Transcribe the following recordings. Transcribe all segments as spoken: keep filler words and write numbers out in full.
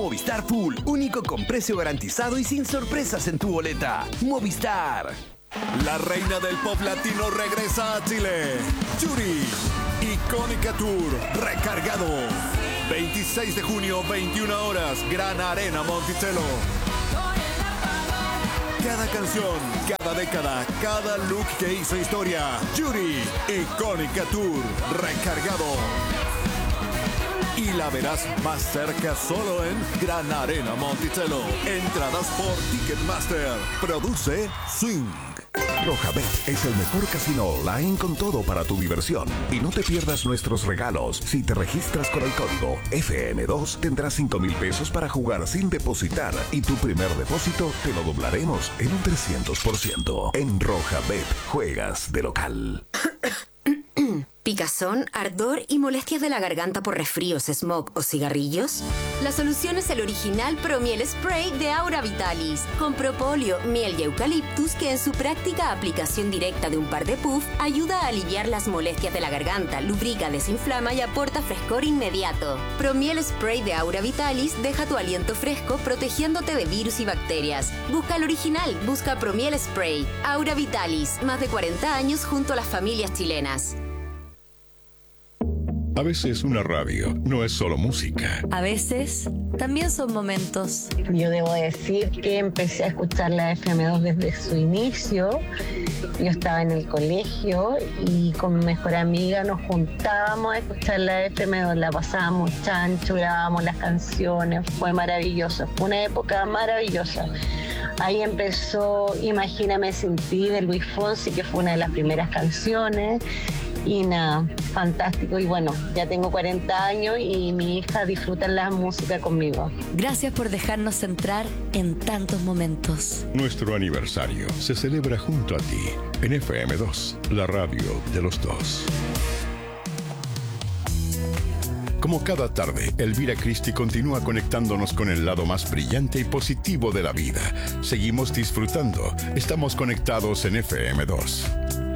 Movistar Full, único con precio garantizado y sin sorpresas en tu boleta. Movistar. La reina del pop latino regresa a Chile. Yuri. Icónica Tour. Recargado. veintiséis de junio, veintiuna horas. Gran Arena Monticello. Cada canción, cada década, cada look que hizo historia. Yuri. Icónica Tour. Recargado. Y la verás más cerca solo en Gran Arena Monticello. Entradas por Ticketmaster. Produce Swing. Rojabet es el mejor casino online con todo para tu diversión. Y no te pierdas nuestros regalos. Si te registras con el código F M dos, tendrás cinco mil pesos para jugar sin depositar. Y tu primer depósito te lo doblaremos en un trescientos por ciento. En Rojabet, juegas de local. ¿Picazón, ardor y molestias de la garganta por resfríos, smog o cigarrillos? La solución es el original Promiel Spray de Aura Vitalis, con propóleo, miel y eucaliptus que en su práctica aplicación directa de un par de puff ayuda a aliviar las molestias de la garganta, lubrica, desinflama y aporta frescor inmediato. Promiel Spray de Aura Vitalis deja tu aliento fresco protegiéndote de virus y bacterias. Busca el original, busca Promiel Spray. Aura Vitalis, más de cuarenta años junto a las familias chilenas. A veces una radio no es solo música. A veces también son momentos. Yo debo decir que empecé a escuchar la F M dos desde su inicio. Yo estaba en el colegio y con mi mejor amiga nos juntábamos a escuchar la F M dos, la pasábamos chancho, grabábamos las canciones, fue maravilloso, fue una época maravillosa. Ahí empezó Imagíname sin ti de Luis Fonsi, que fue una de las primeras canciones. Y nada, fantástico. Y bueno, ya tengo cuarenta años y mi hija disfruta la música conmigo. Gracias por dejarnos entrar en tantos momentos. Nuestro aniversario se celebra junto a ti en F M dos, la radio de los dos. Como cada tarde, Elvira Christie continúa conectándonos con el lado más brillante y positivo de la vida. Seguimos disfrutando. Estamos conectados en F M dos.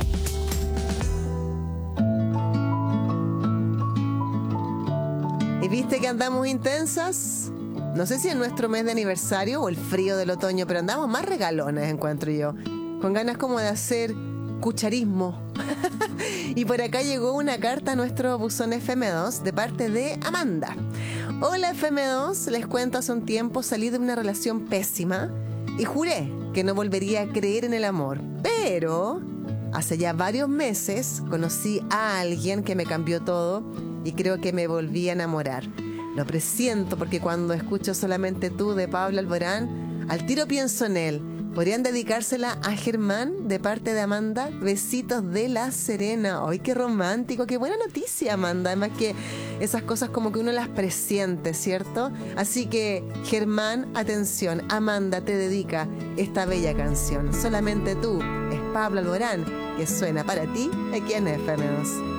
¿Y viste que andamos intensas? No sé si es nuestro mes de aniversario o el frío del otoño, pero andamos más regalones, encuentro yo. Con ganas como de hacer cucharismo. Y por acá llegó una carta a nuestro buzón F M dos de parte de Amanda. Hola F M dos, les cuento, hace un tiempo salí de una relación pésima y juré que no volvería a creer en el amor. Pero hace ya varios meses conocí a alguien que me cambió todo y creo que me volví a enamorar. Lo presiento porque cuando escucho Solamente tú de Pablo Alborán, al tiro pienso en él. ¿Podrían dedicársela a Germán de parte de Amanda? Besitos de La Serena. ¡Ay, qué romántico! ¡Qué buena noticia, Amanda! Además que esas cosas como que uno las presiente, ¿cierto? Así que, Germán, atención, Amanda te dedica esta bella canción. Solamente tú, es Pablo Alborán, que suena para ti aquí en F M dos.